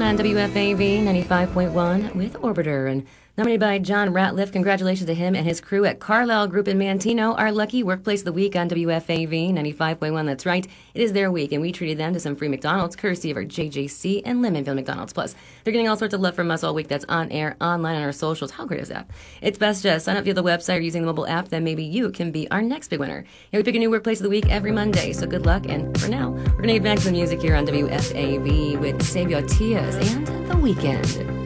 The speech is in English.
on WFAV 95.1 with Orbiter. And nominated by John Ratliff. Congratulations to him and his crew at Carlisle Group in Manteno, our lucky Workplace of the Week on WFAV 95.1. That's right. It is their week, and we treated them to some free McDonald's, courtesy of our JJC and Lemonville McDonald's Plus. They're getting all sorts of love from us all week. That's on air, online, on our socials. How great is that? It's best just sign up via the website or using the mobile app. Then maybe you can be our next big winner. Yeah, we pick a new Workplace of the Week every Monday, so good luck. And for now, we're going to get back to the music here on WFAV with Save Your Tears and The Weekend.